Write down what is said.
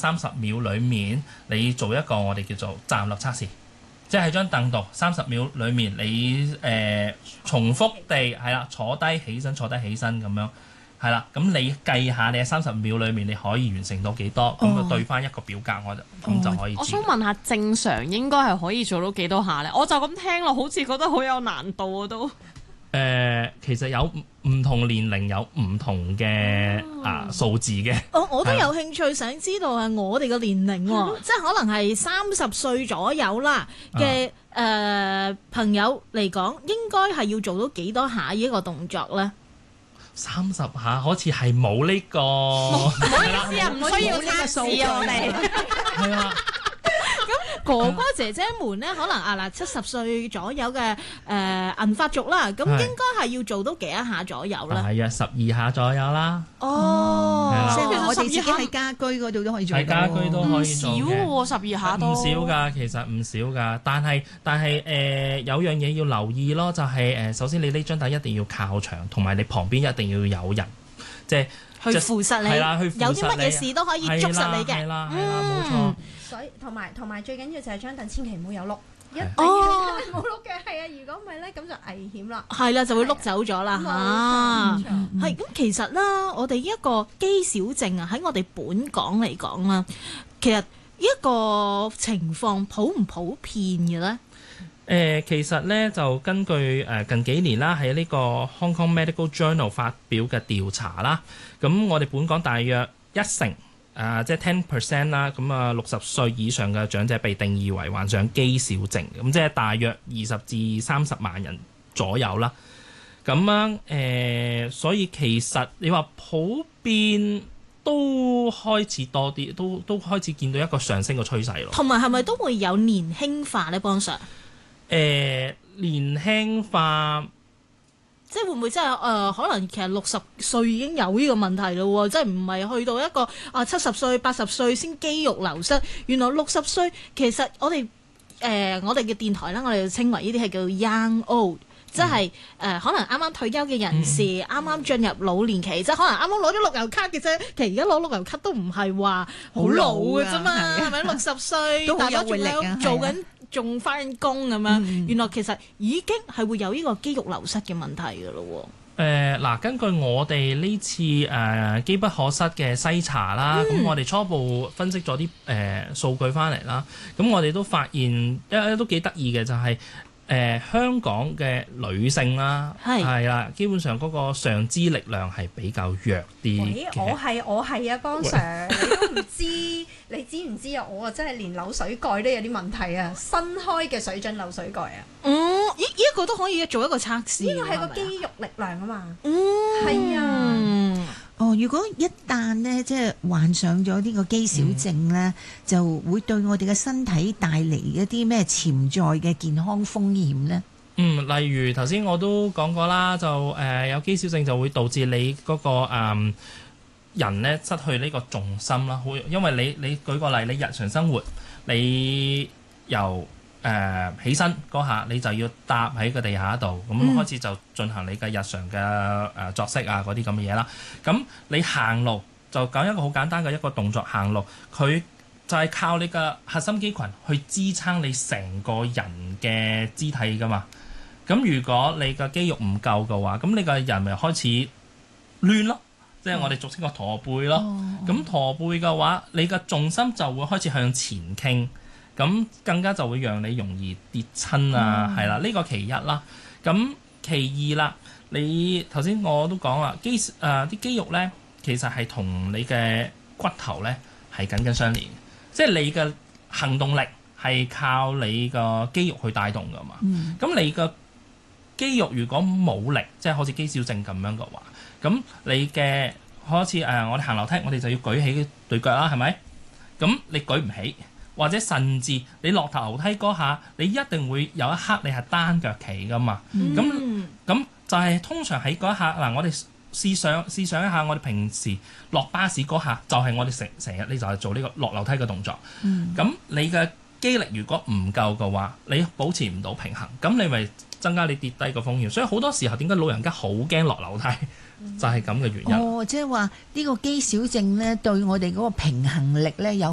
30秒裡面你做一個我哋叫做站立測試，即係喺張凳度30秒裡面你重複地係啦坐低起身坐低起身咁樣。係啦，咁你計下你喺30秒裏面你可以完成到幾多，咁就對翻一個表格咁就可以知。 我想問下，正常應該係可以做到幾多下呢？我就咁聽落，好似覺得好有難度啊都。 其實有唔同年齡有唔同嘅數字嘅。 我都有興趣想知道係我哋嘅年齡喎，即係可能係30歲左右啦嘅朋友嚟講，應該係要做到幾多下呢一個動作呢 ？30下好似係冇呢個， 唔好意思啊，唔需要測試啊，我哋係啊。 咁哥哥姐姐們咧，可能70歲左右嘅銀髮族啦，咁應該係要做到幾多下左右咧？ 係啊，12下左右啦。 哦， 即係我哋自己喺家居嗰度都可以做到。 喺家居都可以做嘅。 唔少喎，12下都唔少㗎，其實唔少㗎。但係有樣嘢要留意咯，就係首先你呢張凳一定要靠牆，同埋你旁邊一定要有人，即係去扶實你。 係啦，去扶實你。 有啲乜嘢事都可以捉實你嘅。 係啦，冇錯。 所以同埋最緊要就係張凳千祈唔好有碌，一定哦冇碌嘅，係啊！如果唔係咧，咁就危險啦。 係啦，就會碌走咗啦嚇。係咁，其實啦，我哋呢一個肌少症啊，喺我哋本港嚟講啦，其實呢一個情況普唔普遍嘅咧？ 其實咧就根據近幾年啦，喺呢個 Hong Kong Medical Journal 發表嘅調查啦，咁我哋本港大約1成。即係10% 啦，咁60歲以上嘅長者被定義為患上肌少症，咁即係大約20至30萬人左右啦。咁樣所以其實你話普遍都開始多啲，都開始見到一個上升嘅趨勢咯。 同埋係咪都會有年輕化呢？幫Sir？ 年輕化。 即係會唔會真係可能其實60歲已經有呢個問題咯喎，即係唔係去到一個70歲、80歲先肌肉流失，原來60歲其實我哋嘅電台啦，我哋稱為呢啲係叫 young old，即係可能啱啱退休嘅人士，啱啱進入老年期，即係可能啱啱攞咗樂悠卡嘅啫。其實而家攞樂悠卡都唔係話好老嘅啫嘛，係咪60歲都好有活力啊， 做緊仲翻工咁樣，原來其實已經係會有呢個肌肉流失嘅問題㗎咯喎。 嗱，根據我哋呢次機不可失嘅篩查啦，咁我哋初步分析咗啲數據翻嚟啦，咁我哋都發現都幾得意嘅，就係香港嘅女性啦，係啦，基本上嗰個上肢力量係比較弱啲嘅。 我係啊，江 Sir，你都唔知，你知唔知啊？我啊真係連扭水蓋都有啲問題啊，新開嘅水準扭水蓋啊。 呢一個都可以做一個測試。 呢個係個肌肉力量啊嘛。 係啊。 如果一旦呢，即係患上咗呢個肌少症呢，就會對我哋嘅身體帶嚟一啲咩潛在嘅健康風險呢？ 例如頭先我都講過啦，就有肌少症就會導致你嗰個人呢失去呢個重心啦，因為你舉個例，你日常生活你由起身嗰下你就要搭喺個地下度，咁開始就進行你嘅日常嘅作息啊嗰啲咁嘅嘢啦。咁你行路就講一個好簡單嘅一個動作，行路佢就係靠你嘅核心肌群去支撐你成個人嘅肢體噶嘛。咁如果你嘅肌肉唔夠嘅話，咁你個人咪開始亂咯，即係我哋俗稱個駝背咯。咁駝背嘅話，你嘅重心就會開始向前傾。咁更加就會讓你容易跌親啊，係啦，呢個其一啦。咁其二啦，你頭先我都講啦，啲肌肉咧，其實係同你嘅骨頭咧係緊相連，即係你嘅行動力係靠你個肌肉去帶動噶嘛。咁你個肌肉如果冇力，即係好似肌少症咁樣嘅話，咁你嘅好似我哋行樓梯，我哋就要舉起對腳啦，係咪？咁你舉唔起。或者甚至你落樓梯嗰下，你一定會有一刻你係單腳企噶嘛。咁就係通常喺嗰一刻嗱，我哋試想一下，我哋平時落巴士嗰下，就係我哋成日你就係做呢個落樓梯嘅動作。咁你嘅肌力如果唔夠嘅話，你保持唔到平衡，咁你咪增加你跌低個風險。所以好多時候點解老人家好驚落樓梯？就係咁嘅原因。 即係話呢個肌少症咧，對我哋嗰個平衡力咧有